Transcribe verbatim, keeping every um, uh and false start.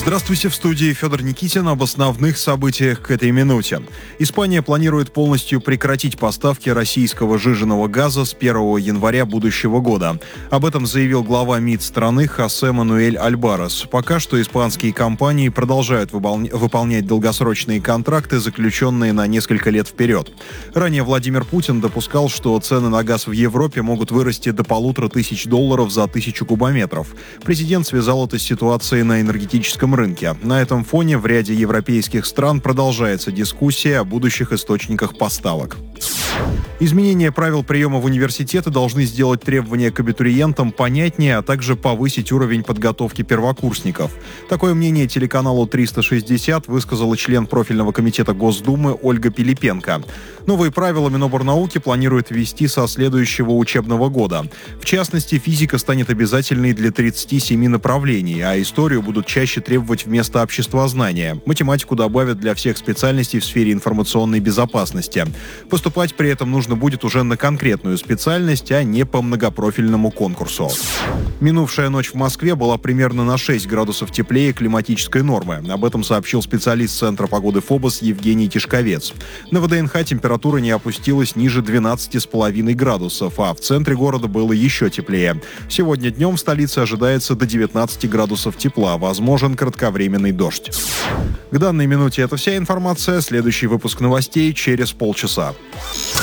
Здравствуйте, в студии Федор Никитин об основных событиях к этой минуте. Испания планирует полностью прекратить поставки российского сжиженного газа с первого января будущего года. Об этом заявил глава МИД страны Хосе Мануэль Альбарес. Пока что испанские компании продолжают выполня- выполнять долгосрочные контракты, заключенные на несколько лет вперед. Ранее Владимир Путин допускал, что цены на газ в Европе могут вырасти до полутора тысяч долларов за тысячу кубометров. Президент связал это с ситуацией на энергетическом рынке. На этом фоне в ряде европейских стран продолжается дискуссия о будущих источниках поставок. Изменение правил приема в университеты должны сделать требования к абитуриентам понятнее, а также повысить уровень подготовки первокурсников. Такое мнение телеканалу триста шестьдесят высказала член профильного комитета Госдумы Ольга Пилипенко. Новые правила Миноборнауки планирует ввести со следующего учебного года. В частности, физика станет обязательной для тридцати семи направлений, а историю будут чаще требовать вместо обществознания. Математику добавят для всех специальностей в сфере информационной безопасности. Поступать при этом нужно будет уже на конкретную специальность, а не по многопрофильному конкурсу. Минувшая ночь в Москве была примерно на шесть градусов теплее климатической нормы. Об этом сообщил специалист Центра погоды ФОБОС Евгений Тишковец. На ВДНХ температура не опустилась ниже двенадцати с половиной градусов, а в центре города было еще теплее. Сегодня днем в столице ожидается до девятнадцати градусов тепла, возможен кратковременный дождь. К данной минуте это вся информация. Следующий выпуск новостей через полчаса.